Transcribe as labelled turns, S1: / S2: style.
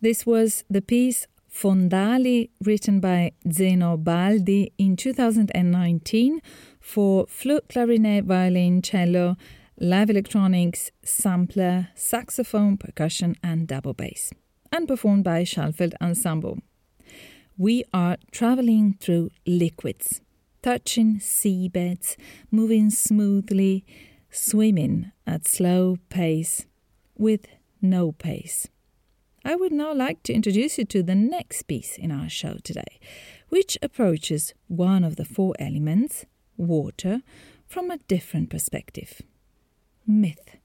S1: This was the piece Fondali, written by Zeno Baldi in 2019 for flute, clarinet, violin, cello, live electronics, sampler, saxophone, percussion and double bass, and performed by Schallfeld Ensemble. We are traveling through liquids, touching seabeds, moving smoothly, swimming at slow pace, with no pace. I would now like to introduce you to the next piece in our show today, which approaches one of the four elements, water, from a different perspective. Myth.